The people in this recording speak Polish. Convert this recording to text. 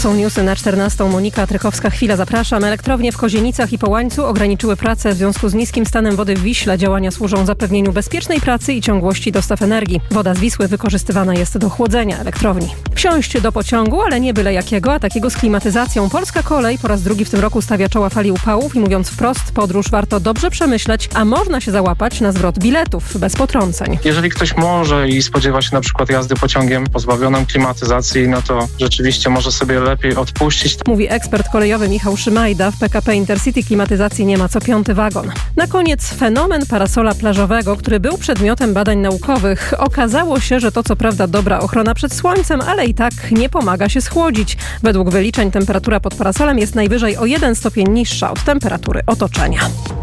są newsy na 14. Monika Trykowska-Chwila. Zapraszam. Elektrownie w Kozienicach i Połańcu ograniczyły pracę w związku z niskim stanem wody w Wiśle. Działania służą zapewnieniu bezpiecznej pracy i ciągłości dostaw energii. Woda z Wisły wykorzystywana jest do chłodzenia elektrowni. Wsiąść do pociągu, ale nie byle jakiego, a takiego z klimatyzacją. Polska Kolej po raz drugi w tym roku stawia czoła fali upałów i mówiąc wprost, podróż warto dobrze przemyśleć, a można się załapać na zwrot biletów bez potrąceń. Jeżeli ktoś może i spodziewa się na przykład jazdy pociągiem pozbawionym klimatyzacji, no to rzeczywiście może sobie lepiej odpuścić. Mówi ekspert kolejowy Michał Szymajda. W PKP Intercity klimatyzacji nie ma co 5. wagon. Na koniec fenomen parasola plażowego, który był przedmiotem badań naukowych. Okazało się, że to co prawda dobra ochrona przed słońcem, ale i tak nie pomaga się schłodzić. Według wyliczeń temperatura pod parasolem jest najwyżej o 1 stopień niższa od temperatury otoczenia.